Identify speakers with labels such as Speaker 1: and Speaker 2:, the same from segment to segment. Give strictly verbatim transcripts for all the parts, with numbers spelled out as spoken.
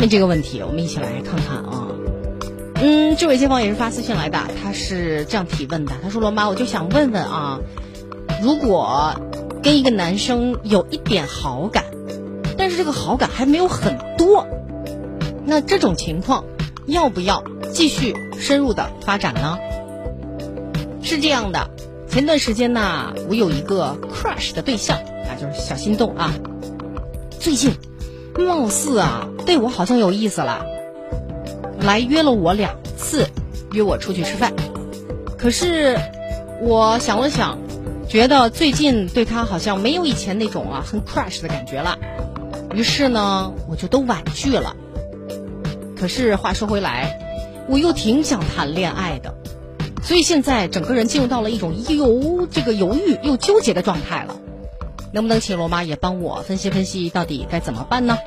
Speaker 1: 面这个问题，我们一起来看看啊。嗯，这位街坊也是发私信来的，他是这样提问的，他说：“罗妈，我就想问问啊，如果跟一个男生有一点好感，但是这个好感还没有很多，那这种情况要不要继续深入的发展呢？”是这样的，前段时间呢，我有一个 crush 的对象啊，就是小心动啊，最近貌似啊对我好像有意思了，来约了我两次，约我出去吃饭。可是我想了想，觉得最近对他好像没有以前那种啊很 crush 的感觉了，于是呢我就都婉拒了。可是话说回来，我又挺想谈恋爱的，所以现在整个人进入到了一种又这个犹豫又纠结的状态了。能不能请罗妈也帮我分析分析到底该怎么办呢？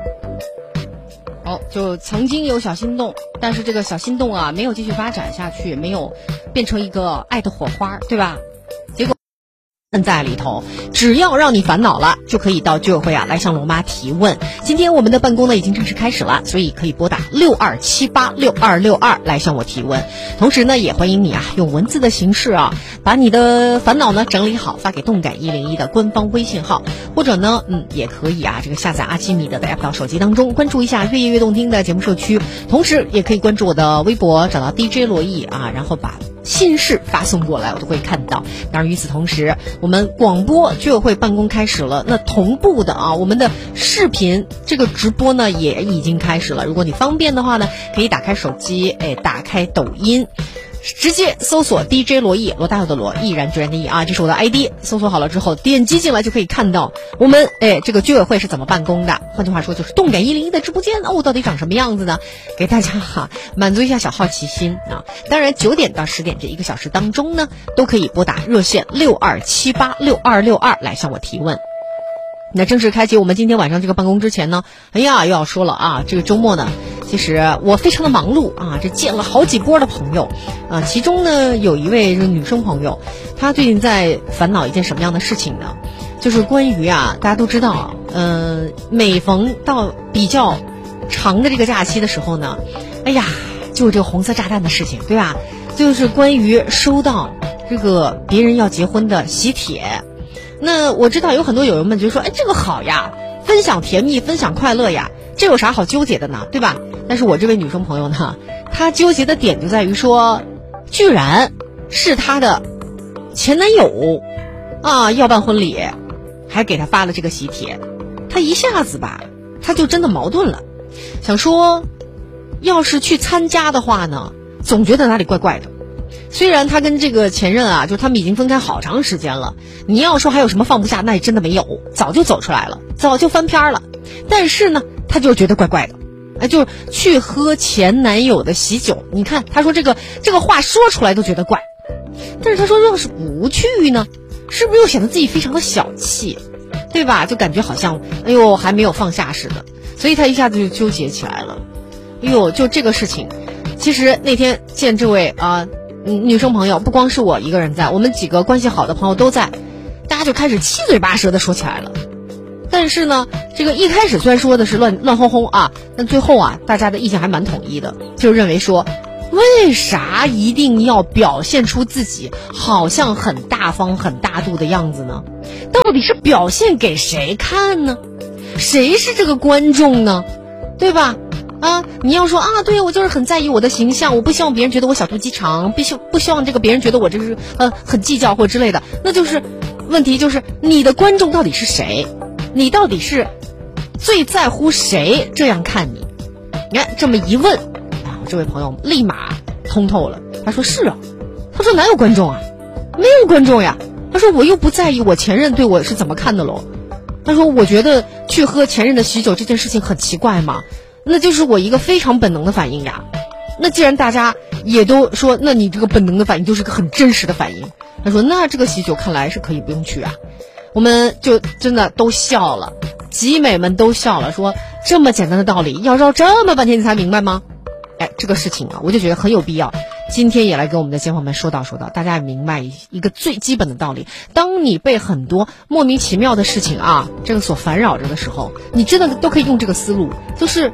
Speaker 1: 哦，就曾经有小心动，但是这个小心动啊没有继续发展下去，没有变成一个爱的火花，对吧？结果摁在里头，只要让你烦恼了，就可以到居委会啊来向罗妈提问。今天我们的办公呢已经正式开始了，所以可以拨打六二七八六二六二来向我提问。同时呢，也欢迎你啊用文字的形式啊，把你的烦恼呢整理好，发给动感一零一的官方微信号，或者呢，嗯，也可以啊这个下载阿基米德的 app 到手机当中，关注一下越夜越动听的节目社区，同时也可以关注我的微博，找到 D J 罗毅啊，然后把信事发送过来，我都会看到。当然与此同时，我们广播居委会办公开始了，那同步的啊，我们的视频这个直播呢也已经开始了。如果你方便的话呢，可以打开手机，哎，打开抖音，直接搜索 D J 罗毅，罗大佑的罗，毅然决然的毅啊，这是我的 I D。搜索好了之后，点击进来就可以看到我们哎这个居委会是怎么办公的。换句话说，就是动感一零一的直播间哦，到底长什么样子呢？给大家哈满足一下小好奇心啊。当然，九点到十点这一个小时当中呢，都可以拨打热线六二七八六二六二来向我提问。那正式开启我们今天晚上这个办公之前呢，哎呀又要说了啊，这个周末呢，其实我非常的忙碌啊，这见了好几波的朋友啊，其中呢有一位这个女生朋友，她最近在烦恼一件什么样的事情呢？就是关于啊，大家都知道，嗯、呃，每逢到比较长的这个假期的时候呢，哎呀，就这个红色炸弹的事情，对吧？就是关于收到这个别人要结婚的喜帖。那我知道有很多友友们就说，哎，这个好呀，分享甜蜜，分享快乐呀，这有啥好纠结的呢，对吧？但是我这位女生朋友呢，她纠结的点就在于说，居然是她的前男友啊要办婚礼，还给她发了这个喜帖，她一下子吧，她就真的矛盾了，想说，要是去参加的话呢，总觉得哪里怪怪的。虽然他跟这个前任啊，就他们已经分开好长时间了，你要说还有什么放不下，那也真的没有，早就走出来了，早就翻篇了。但是呢，他就觉得怪怪的，哎，就是去喝前男友的喜酒。你看，他说这个这个话说出来都觉得怪，但是他说要是不去呢，是不是又显得自己非常的小气，对吧？就感觉好像哎呦还没有放下似的，所以他一下子就纠结起来了。哎呦，就这个事情，其实那天见这位啊。女生朋友不光是我一个人在，我们几个关系好的朋友都在，大家就开始七嘴八舌的说起来了。但是呢，这个一开始虽然说的是乱乱哄哄啊，但最后啊，大家的意见还蛮统一的，就认为说，为啥一定要表现出自己好像很大方很大度的样子呢？到底是表现给谁看呢？谁是这个观众呢？对吧？啊，你要说啊，对，我就是很在意我的形象，我不希望别人觉得我小肚鸡肠，不希不希望这个别人觉得我这是呃很计较或之类的，那就是问题就是你的观众到底是谁？你到底是最在乎谁这样看你？你看这么一问啊，这位朋友立马通透了，他说是啊，他说哪有观众啊，没有观众呀，他说我又不在意我前任对我是怎么看的喽，他说我觉得去喝前任的喜酒这件事情很奇怪嘛。那就是我一个非常本能的反应呀。那既然大家也都说，那你这个本能的反应就是个很真实的反应。他说，那这个喜酒看来是可以不用去啊。我们就真的都笑了，集美们都笑了，说这么简单的道理，要绕这么半天你才明白吗？哎，这个事情啊，我就觉得很有必要。今天也来跟我们的街坊们说道说道，大家也明白一个最基本的道理：当你被很多莫名其妙的事情啊，这个所烦扰着的时候，你真的都可以用这个思路，就是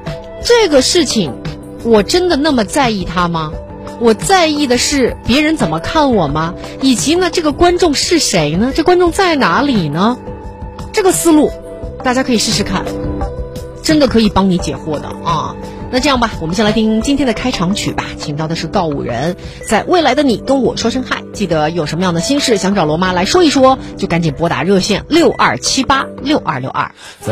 Speaker 1: 这个事情我真的那么在意它吗？我在意的是别人怎么看我吗？以及呢，这个观众是谁呢？这观众在哪里呢？这个思路大家可以试试看，真的可以帮你解惑的啊。那这样吧，我们先来听今天的开场曲吧，请到的是告五人，在未来的你跟我说声嗨，记得有什么样的心事想找罗妈来说一说，就赶紧拨打热线六二七八六二六二。